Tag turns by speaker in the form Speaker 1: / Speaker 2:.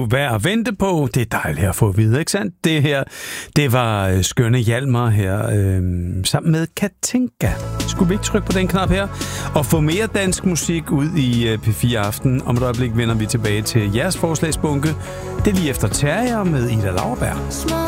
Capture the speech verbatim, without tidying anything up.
Speaker 1: jo værd at vente på. Det er dejligt at få at vide, ikke sandt? Det her, det var øh, skønne Hjalmar her, øh, sammen med Katinka. Skulle vi ikke trykke på den knap her? Og få mere dansk musik ud i øh, P fire Aften. Om et øjeblik vender vi tilbage til jeres forslagsbunke. Det er lige efter Terrier med Ida Lauerberg.